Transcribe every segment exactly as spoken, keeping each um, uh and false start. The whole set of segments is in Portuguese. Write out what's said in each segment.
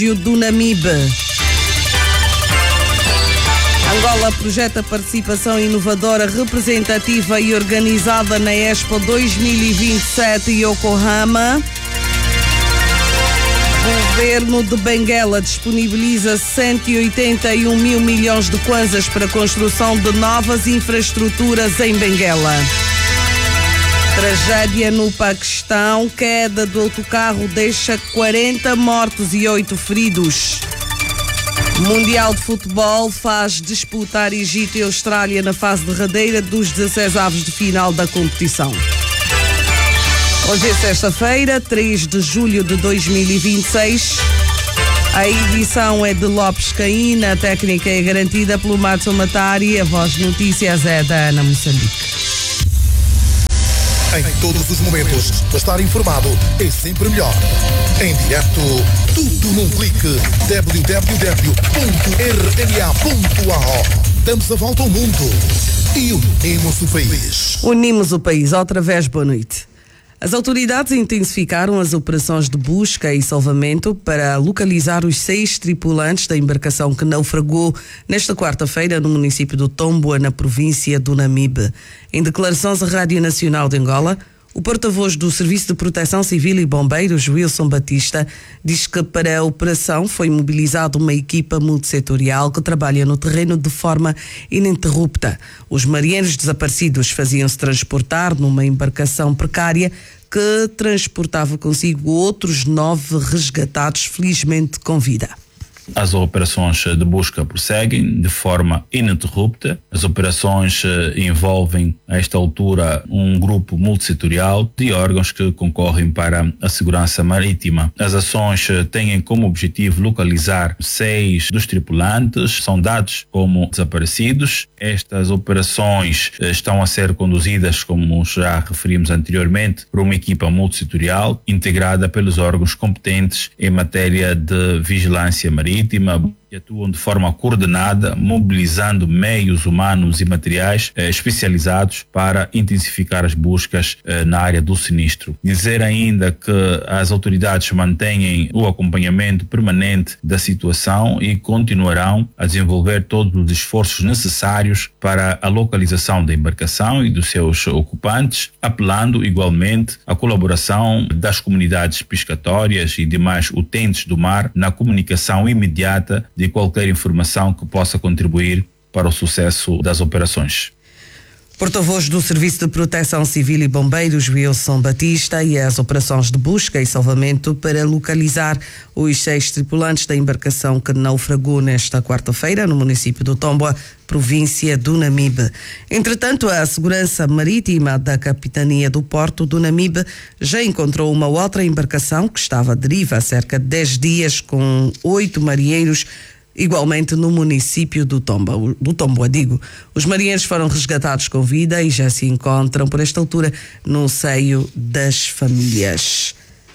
do Namibe. Angola projeta participação inovadora, representativa e organizada na Expo dois mil e vinte e sete em Yokohama. O governo de Benguela disponibiliza cento e oitenta e um mil milhões de kwanzas para a construção de novas infraestruturas em Benguela. Tragédia no Paquistão, queda do autocarro deixa quarenta mortos e oito feridos. Mundial de Futebol faz disputar Egito e Austrália na fase derradeira dos dezesseis avos de final da competição. Hoje é sexta-feira, três de julho de dois mil e vinte e seis. A edição é de Lopes Caína, a técnica é garantida pelo Matson Matari, a voz de notícias é da Ana Moçambique. Em todos os momentos, estar informado é sempre melhor. Em direto, tudo num clique. w w w ponto r n a ponto a o. Damos a volta ao mundo e unimos o país. Unimos o país. Outra vez, boa noite. As autoridades intensificaram as operações de busca e salvamento para localizar os seis tripulantes da embarcação que naufragou nesta quarta-feira no município do Tomboa, na província do Namibe. Em declarações à Rádio Nacional de Angola, o porta-voz do Serviço de Proteção Civil e Bombeiros, Wilson Batista, diz que para a operação foi mobilizada uma equipa multissetorial que trabalha no terreno de forma ininterrupta. Os marinheiros desaparecidos faziam-se transportar numa embarcação precária que transportava consigo outros nove resgatados, felizmente com vida. As operações de busca prosseguem de forma ininterrupta. As operações envolvem, a esta altura, um grupo multissetorial de órgãos que concorrem para a segurança marítima. As ações têm como objetivo localizar seis dos tripulantes, são dados como desaparecidos. Estas operações estão a ser conduzidas, como já referimos anteriormente, por uma equipa multissetorial integrada pelos órgãos competentes em matéria de vigilância marítima, que atuam de forma coordenada, mobilizando meios humanos e materiais eh, especializados para intensificar as buscas eh, na área do sinistro. Dizer ainda que as autoridades mantêm o acompanhamento permanente da situação e continuarão a desenvolver todos os esforços necessários para a localização da embarcação e dos seus ocupantes, apelando igualmente à colaboração das comunidades pescatórias e demais utentes do mar na comunicação imediata de qualquer informação que possa contribuir para o sucesso das operações. Porta-voz do Serviço de Proteção Civil e Bombeiros, Wilson Batista, e as operações de busca e salvamento para localizar os seis tripulantes da embarcação que naufragou nesta quarta-feira no município do Tomboa, província do Namibe. Entretanto, a Segurança Marítima da Capitania do Porto do Namibe já encontrou uma outra embarcação que estava à deriva há cerca de dez dias com oito marinheiros, igualmente no município do Tomboa, do Tomboa, digo. Os marinheiros foram resgatados com vida e já se encontram, por esta altura, no seio das famílias.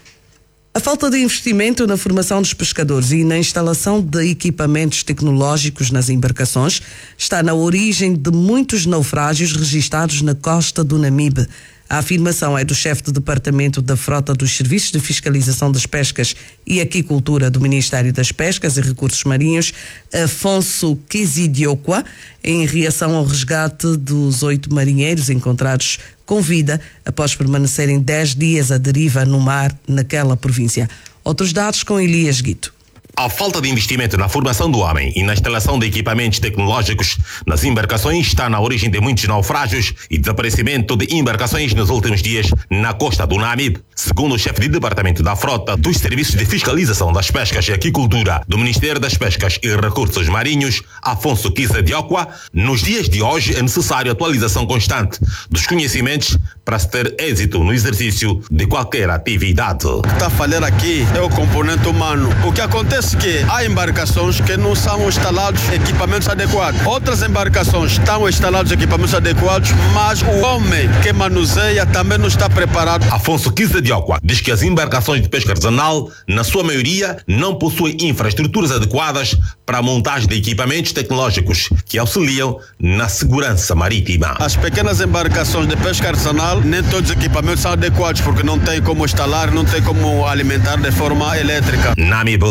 A falta de investimento na formação dos pescadores e na instalação de equipamentos tecnológicos nas embarcações está na origem de muitos naufrágios registados na costa do Namibe. A afirmação é do chefe de departamento da frota dos Serviços de Fiscalização das Pescas e Aquicultura do Ministério das Pescas e Recursos Marinhos, Afonso Kizidioqua, em reação ao resgate dos oito marinheiros encontrados com vida após permanecerem dez dias à deriva no mar naquela província. Outros dados com Elias Guito. A falta de investimento na formação do homem e na instalação de equipamentos tecnológicos nas embarcações está na origem de muitos naufrágios e desaparecimento de embarcações nos últimos dias na costa do Namibe. Segundo o chefe de departamento da frota dos Serviços de Fiscalização das Pescas e Aquicultura do Ministério das Pescas e Recursos Marinhos, Afonso Kizidioqua, nos dias de hoje é necessário atualização constante dos conhecimentos para se ter êxito no exercício de qualquer atividade. O que está a falhar aqui é o componente humano. O que acontece é que há embarcações que não são instalados equipamentos adequados. Outras embarcações estão instalados equipamentos adequados, mas o homem que manuseia também não está preparado. Afonso Kizidioqua diz que as embarcações de pesca artesanal, na sua maioria, não possuem infraestruturas adequadas para a montagem de equipamentos tecnológicos que auxiliam na segurança marítima. As pequenas embarcações de pesca artesanal, nem todos os equipamentos são adequados porque não tem como instalar, não tem como alimentar de forma elétrica. Namibe,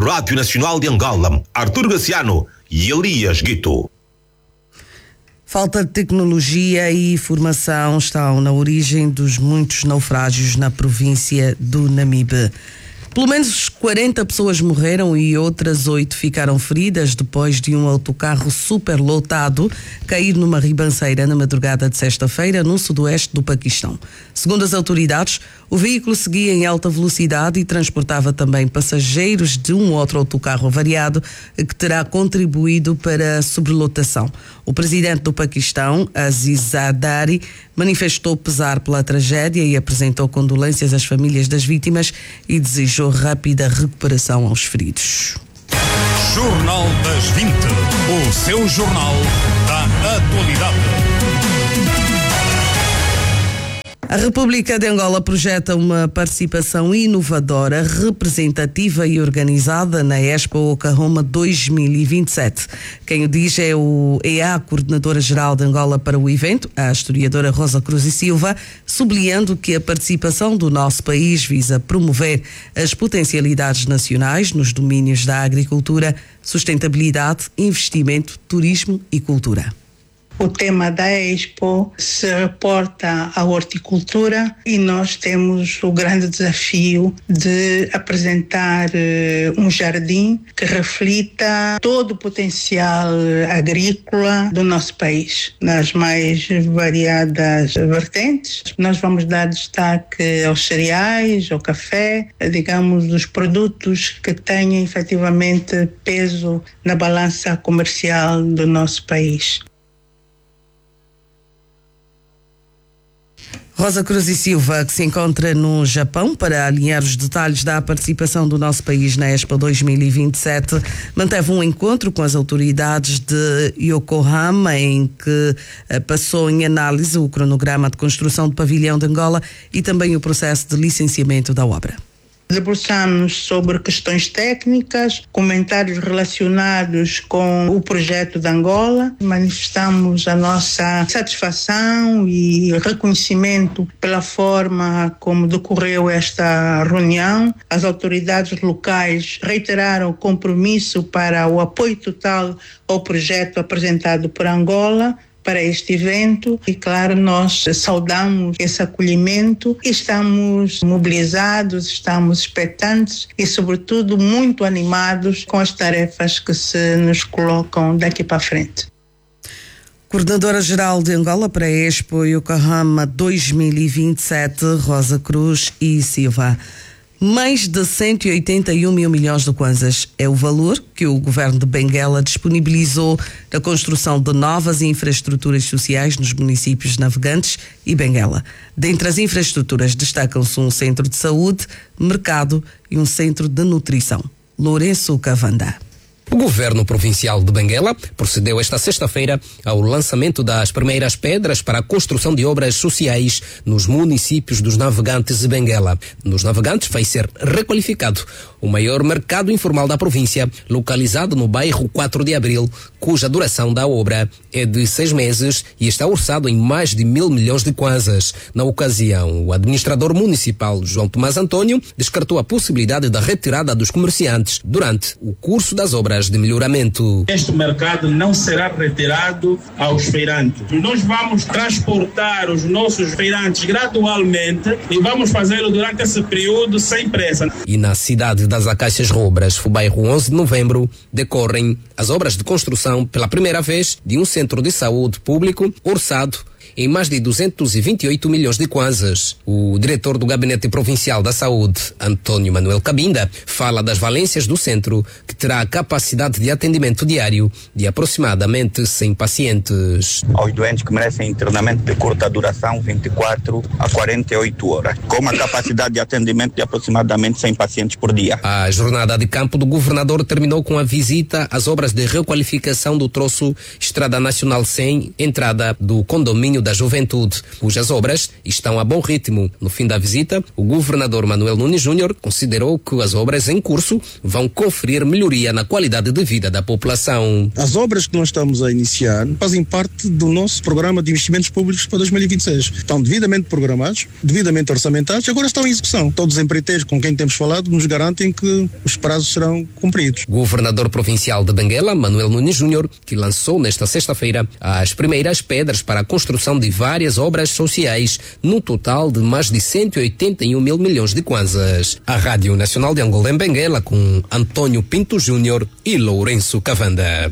Rádio Nacional de Angola, Artur Graciano e Elias Guito. Falta de tecnologia e formação estão na origem dos muitos naufrágios na província do Namibe. Pelo menos quarenta pessoas morreram e outras oito ficaram feridas depois de um autocarro superlotado cair numa ribanceira na madrugada de sexta-feira no sudoeste do Paquistão. Segundo as autoridades, o veículo seguia em alta velocidade e transportava também passageiros de um outro autocarro avariado que terá contribuído para a sobrelotação. O presidente do Paquistão, Aziz Zardari, manifestou pesar pela tragédia e apresentou condolências às famílias das vítimas e desejou rápida recuperação aos feridos. Jornal das vinte, o seu jornal da atualidade. A República de Angola projeta uma participação inovadora, representativa e organizada na Expo Oklahoma dois mil e vinte e sete. Quem o diz é, o, é a Coordenadora-Geral de Angola para o evento, a historiadora Rosa Cruz e Silva, sublinhando que a participação do nosso país visa promover as potencialidades nacionais nos domínios da agricultura, sustentabilidade, investimento, turismo e cultura. O tema da Expo se reporta à horticultura e nós temos o grande desafio de apresentar uh, um jardim que reflita todo o potencial agrícola do nosso país, nas mais variadas vertentes. Nós vamos dar destaque aos cereais, ao café, digamos, os produtos que têm efetivamente peso na balança comercial do nosso país. Rosa Cruz e Silva, que se encontra no Japão para alinhar os detalhes da participação do nosso país na Expo dois mil e vinte e sete, manteve um encontro com as autoridades de Yokohama em que passou em análise o cronograma de construção do pavilhão de Angola e também o processo de licenciamento da obra. Debruçamos sobre questões técnicas, comentários relacionados com o projeto de Angola. Manifestamos a nossa satisfação e reconhecimento pela forma como decorreu esta reunião. As autoridades locais reiteraram o compromisso para o apoio total ao projeto apresentado por Angola para este evento e, claro, nós saudamos esse acolhimento e estamos mobilizados, estamos expectantes e, sobretudo, muito animados com as tarefas que se nos colocam daqui para frente. Coordenadora-Geral de Angola para a Expo Yokohama dois mil e vinte e sete, Rosa Cruz e Silva. Mais de cento e oitenta e um mil milhões de kwanzas é o valor que o governo de Benguela disponibilizou na construção de novas infraestruturas sociais nos municípios de Navegantes e Benguela. Dentre as infraestruturas destacam-se um centro de saúde, mercado e um centro de nutrição. Lourenço Cavanda. O governo provincial de Benguela procedeu esta sexta-feira ao lançamento das primeiras pedras para a construção de obras sociais nos municípios dos Navegantes e Benguela. Nos Navegantes vai ser requalificado o maior mercado informal da província, localizado no bairro quatro de abril, cuja duração da obra é de seis meses e está orçado em mais de mil milhões de kwanzas. Na ocasião, o administrador municipal João Tomás Antônio descartou a possibilidade da retirada dos comerciantes durante o curso das obras de melhoramento. Este mercado não será retirado aos feirantes. Nós vamos transportar os nossos feirantes gradualmente e vamos fazê-lo durante esse período sem pressa. E na cidade das Acacias Rubras, no bairro onze de novembro, decorrem as obras de construção pela primeira vez de um centro de saúde público orçado em mais de duzentos e vinte e oito milhões de kwanzas. O diretor do Gabinete Provincial da Saúde, Antônio Manuel Cabinda, fala das valências do centro, que terá a capacidade de atendimento diário de aproximadamente cem pacientes. Aos doentes que merecem internamento de curta duração, vinte e quatro a quarenta e oito horas, com uma capacidade de atendimento de aproximadamente cem pacientes por dia. A jornada de campo do governador terminou com a visita às obras de requalificação do troço Estrada Nacional cem, entrada do condomínio da Juventude, cujas obras estão a bom ritmo. No fim da visita, o governador Manuel Nunes Júnior considerou que as obras em curso vão conferir melhoria na qualidade de vida da população. As obras que nós estamos a iniciar fazem parte do nosso programa de investimentos públicos para dois mil e vinte e seis. Estão devidamente programados, devidamente orçamentados, agora estão em execução. Todos os empreiteiros com quem temos falado nos garantem que os prazos serão cumpridos. Governador provincial de Benguela, Manuel Nunes Júnior, que lançou nesta sexta-feira as primeiras pedras para a construção de várias obras sociais, no total de mais de cento e oitenta e um mil milhões de kwanzas. A Rádio Nacional de Angola em Benguela, com Antônio Pinto Júnior e Lourenço Cavanda.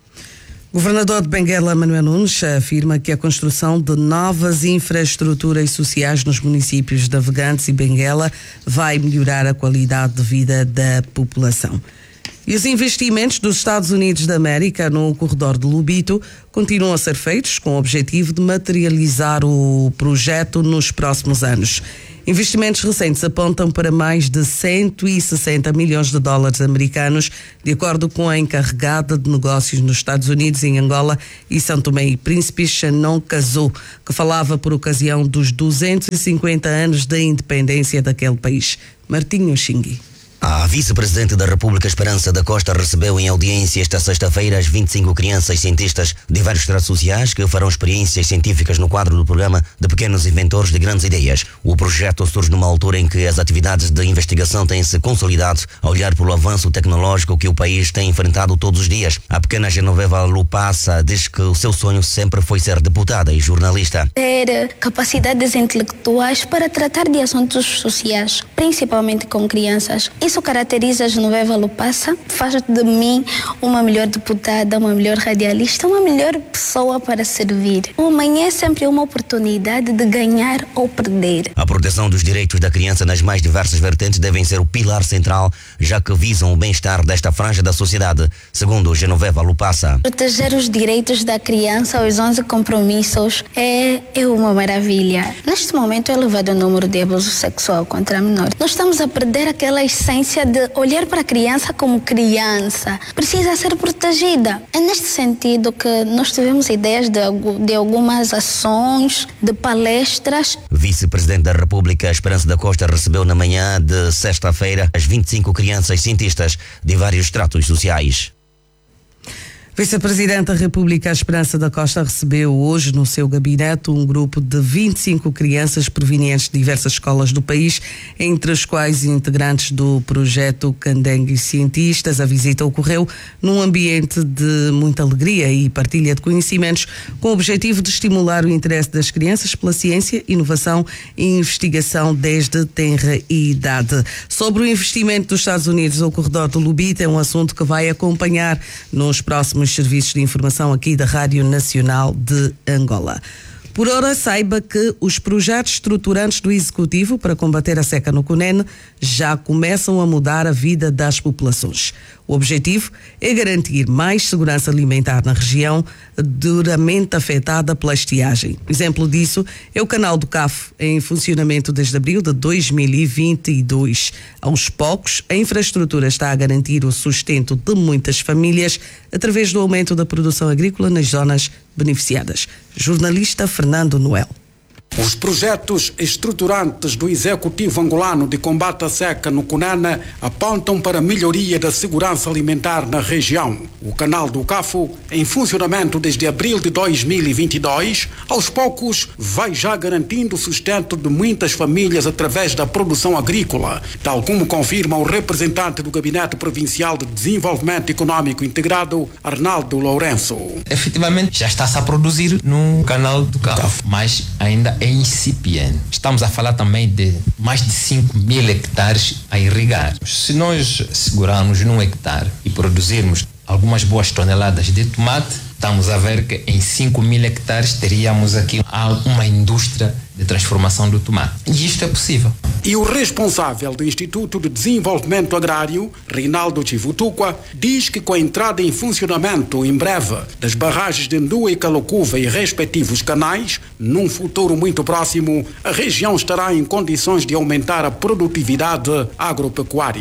O governador de Benguela, Manuel Nunes, afirma que a construção de novas infraestruturas sociais nos municípios de Navegantes e Benguela vai melhorar a qualidade de vida da população. E os investimentos dos Estados Unidos da América no corredor de Lobito continuam a ser feitos com o objetivo de materializar o projeto nos próximos anos. Investimentos recentes apontam para mais de cento e sessenta milhões de dólares americanos, de acordo com a encarregada de negócios nos Estados Unidos, em Angola e São Tomé e Príncipe, Shannon Kazoo, que falava por ocasião dos duzentos e cinquenta anos da independência daquele país. Martinho Xingui. A vice-presidente da República, Esperança da Costa, recebeu em audiência esta sexta-feira as vinte e cinco crianças cientistas de vários estratos sociais que farão experiências científicas no quadro do programa de pequenos inventores de grandes ideias. O projeto surge numa altura em que as atividades de investigação têm se consolidado a olhar pelo avanço tecnológico que o país tem enfrentado todos os dias. A pequena Genoveva Lupassa diz que o seu sonho sempre foi ser deputada e jornalista. Ter capacidades intelectuais para tratar de assuntos sociais, principalmente com crianças. Isso caracteriza a Genoveva Lupassa, faz de mim uma melhor deputada, uma melhor radialista, uma melhor pessoa para servir. O amanhã é sempre uma oportunidade de ganhar ou perder. A proteção dos direitos da criança nas mais diversas vertentes devem ser o pilar central, já que visam o bem-estar desta franja da sociedade, segundo Genoveva Lupassa. Proteger os direitos da criança, os onze compromissos, é, é uma maravilha. Neste momento é elevado o número de abuso sexual contra menores. Nós estamos a perder aquela essência de olhar para a criança como criança. Precisa ser protegida. É neste sentido que nós tivemos ideias de, de algumas ações, de palestras. Vice-presidente da República, Esperança da Costa, recebeu na manhã de sexta-feira as vinte e cinco crianças cientistas de vários estratos sociais. Vice-Presidente da República, Esperança da Costa, recebeu hoje no seu gabinete um grupo de vinte e cinco crianças provenientes de diversas escolas do país, entre as quais integrantes do projeto Candengue Cientistas. A visita ocorreu num ambiente de muita alegria e partilha de conhecimentos, com o objetivo de estimular o interesse das crianças pela ciência, inovação e investigação desde tenra idade. Sobre o investimento dos Estados Unidos ao corredor do Lobito, é um assunto que vai acompanhar nos próximos serviços de informação aqui da Rádio Nacional de Angola. Por ora, saiba que os projetos estruturantes do Executivo para combater a seca no Cunene já começam a mudar a vida das populações. O objetivo é garantir mais segurança alimentar na região duramente afetada pela estiagem. Exemplo disso é o Canal do Cafo, em funcionamento desde abril de dois mil e vinte e dois. Aos poucos, a infraestrutura está a garantir o sustento de muitas famílias através do aumento da produção agrícola nas zonas beneficiadas. Jornalista Fernando Noel. Os projetos estruturantes do Executivo angolano de combate à seca no Cunene apontam para a melhoria da segurança alimentar na região. O Canal do Cafo, em funcionamento desde abril de dois mil e vinte e dois, aos poucos vai já garantindo o sustento de muitas famílias através da produção agrícola, tal como confirma o representante do Gabinete Provincial de Desenvolvimento Econômico Integrado, Arnaldo Lourenço. Efetivamente, já está-se a produzir no Canal do Cafo, mas ainda é incipiente. Estamos a falar também de mais de cinco mil hectares a irrigar. Se nós segurarmos num hectare e produzirmos algumas boas toneladas de tomate, estamos a ver que em cinco mil hectares teríamos aqui uma indústria de transformação do tomate. E isto é possível. E o responsável do Instituto de Desenvolvimento Agrário, Reinaldo Chivutuqua, diz que com a entrada em funcionamento em breve das barragens de Ndua e Calocuva e respectivos canais, num futuro muito próximo, a região estará em condições de aumentar a produtividade agropecuária.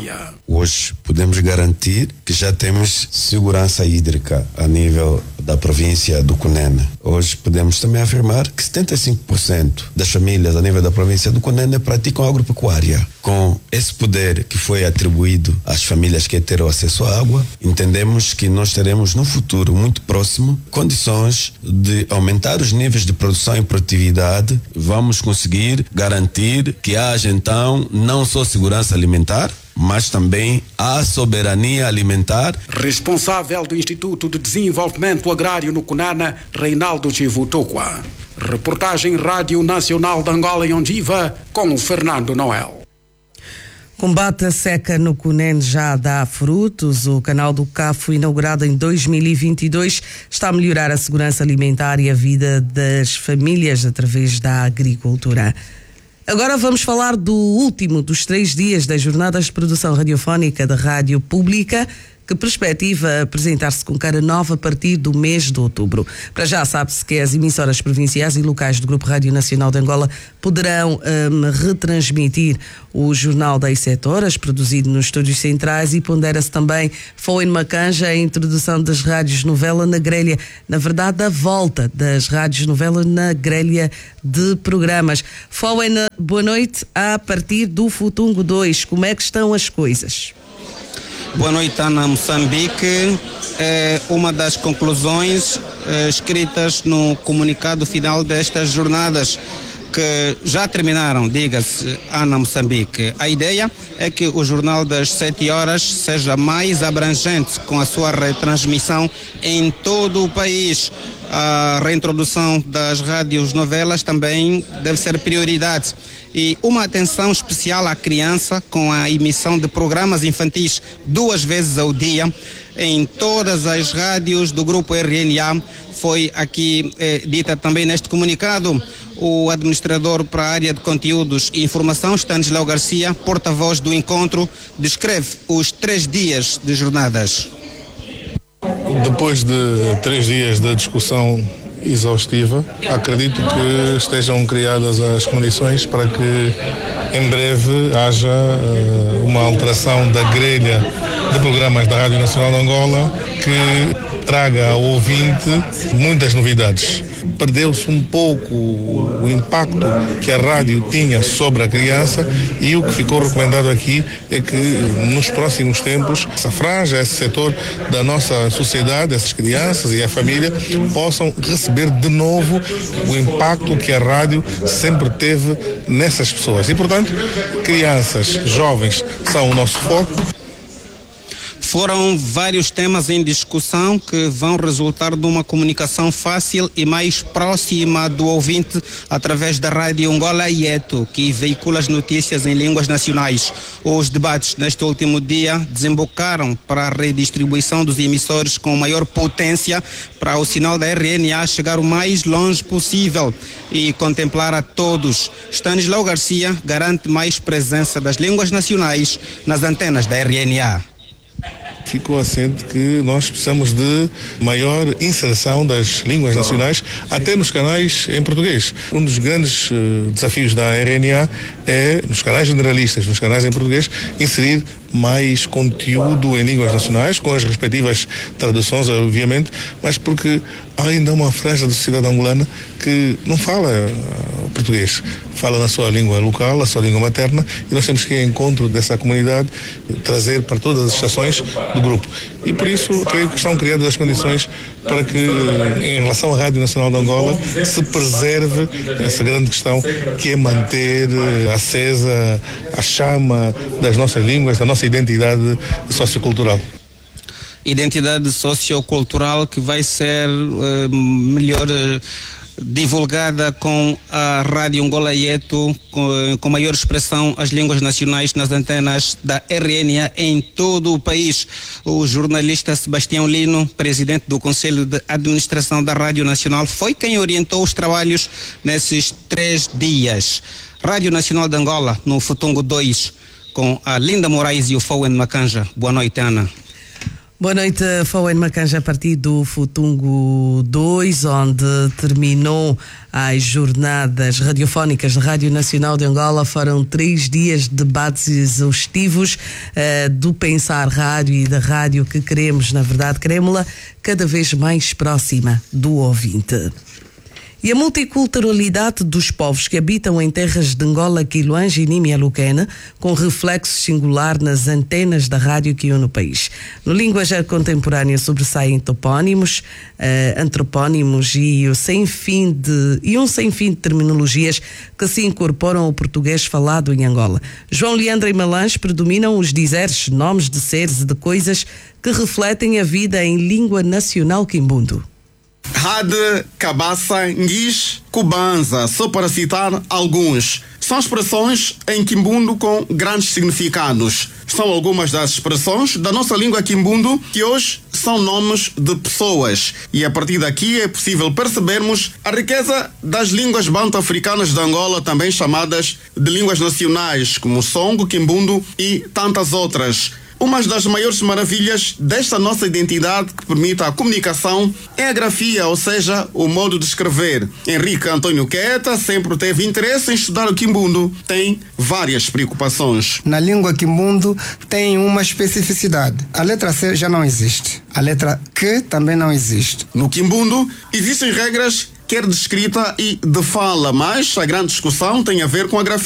Hoje podemos garantir que já temos segurança hídrica a nível da província do Cunene. Hoje podemos também afirmar que setenta e cinco por cento das famílias a nível da província do Cunene praticam agropecuária. Com esse poder que foi atribuído às famílias que terão acesso à água, entendemos que nós teremos no futuro muito próximo condições de aumentar os níveis de produção e produtividade. Vamos conseguir garantir que haja então não só segurança alimentar, mas também a soberania alimentar. Responsável do Instituto de Desenvolvimento Agrário no Cunene, Reinaldo Chivutuqua. Reportagem Rádio Nacional de Angola em Ondiva, com o Fernando Noel. Combate à seca no Cunene já dá frutos. O canal do Cafo, inaugurado em dois mil e vinte e dois, está a melhorar a segurança alimentar e a vida das famílias através da agricultura. Agora vamos falar do último dos três dias das jornadas de produção radiofónica da Rádio Pública, que perspectiva apresentar-se com cara nova a partir do mês de outubro. Para já sabe-se que as emissoras provinciais e locais do Grupo Rádio Nacional de Angola poderão um, retransmitir o Jornal das Sete Horas, produzido nos estúdios centrais, e pondera-se também, foi em Macanja, a introdução das rádios novela na grelha, na verdade a volta das rádios novela na grelha de programas. Foi na boa noite, a partir do Futungo dois, como é que estão as coisas? Boa noite, Ana. Moçambique é uma das conclusões é, escritas no comunicado final destas jornadas, que já terminaram, diga-se, Ana Moçambique. A ideia é que o Jornal das Sete Horas seja mais abrangente com a sua retransmissão em todo o país. A reintrodução das rádios novelas também deve ser prioridade. E uma atenção especial à criança, com a emissão de programas infantis duas vezes ao dia em todas as rádios do Grupo R N A, foi aqui eh, dita também neste comunicado. O administrador para a área de conteúdos e informação, Stanislau Garcia, porta-voz do encontro, descreve os três dias de jornadas. Depois de três dias de discussão exaustiva, acredito que estejam criadas as condições para que em breve haja uh, uma alteração da grelha de programas da Rádio Nacional de Angola que traga ao ouvinte muitas novidades. Perdeu-se um pouco o impacto que a rádio tinha sobre a criança, e o que ficou recomendado aqui é que nos próximos tempos essa franja, esse setor da nossa sociedade, essas crianças e a família possam receber de novo o impacto que a rádio sempre teve nessas pessoas. E, portanto, crianças, jovens são o nosso foco. Foram vários temas em discussão que vão resultar de uma comunicação fácil e mais próxima do ouvinte através da Rádio Angola Ieto, que veicula as notícias em línguas nacionais. Os debates neste último dia desembocaram para a redistribuição dos emissores com maior potência para o sinal da R N A chegar o mais longe possível e contemplar a todos. Stanislau Garcia garante mais presença das línguas nacionais nas antenas da R N A. Ficou assente que nós precisamos de maior inserção das línguas nacionais, até nos canais em português. Um dos grandes uh, desafios da R N A é, nos canais generalistas, nos canais em português, inserir mais conteúdo em línguas nacionais, com as respectivas traduções, obviamente, mas porque há ainda uma franja da sociedade angolana que não fala uh, português, fala na sua língua local, a sua língua materna, e nós temos que ir em encontro dessa comunidade, trazer para todas as estações do grupo. E por isso, creio que estão criadas as condições para que, em relação à Rádio Nacional de Angola, se preserve essa grande questão, que é manter acesa a chama das nossas línguas, da nossa identidade sociocultural. Identidade sociocultural que vai ser uh, melhor uh, divulgada com a Rádio Angola Ieto, com, com maior expressão as línguas nacionais nas antenas da R N A em todo o país. O jornalista Sebastião Lino, presidente do Conselho de Administração da Rádio Nacional, foi quem orientou os trabalhos nesses três dias. Rádio Nacional de Angola, no Futungo dois, com a Linda Moraes e o Fowen Macanja. Boa noite, Ana. Boa noite, Fauene Macanja, a partir do Futungo dois, onde terminou as jornadas radiofónicas da Rádio Nacional de Angola. Foram três dias de debates exaustivos uh, do Pensar Rádio e da rádio que queremos, na verdade, queremos-la cada vez mais próxima do ouvinte. E a multiculturalidade dos povos que habitam em terras de Angola, Quiluange e Nimialuquena, com reflexo singular nas antenas da rádio que une o país. No linguajar contemporâneo sobressaem topónimos, uh, antropónimos e, o sem fim de, e um sem fim de terminologias que se incorporam ao português falado em Angola. João Leandro e Malange predominam os dizeres, nomes de seres e de coisas que refletem a vida em língua nacional quimbundo. Rade, cabaça, nguis, cubanza, só para citar alguns. São expressões em quimbundo com grandes significados. São algumas das expressões da nossa língua quimbundo que hoje são nomes de pessoas. E a partir daqui é possível percebermos a riqueza das línguas banto-africanas de Angola, também chamadas de línguas nacionais, como Songo, quimbundo e tantas outras. Uma das maiores maravilhas desta nossa identidade que permite a comunicação é a grafia, ou seja, o modo de escrever. Henrique Antônio Queta sempre teve interesse em estudar o quimbundo. Tem várias preocupações. Na língua quimbundo tem uma especificidade. A letra C já não existe. A letra Q também não existe. No quimbundo existem regras quer de escrita e de fala, mas a grande discussão tem a ver com a grafia.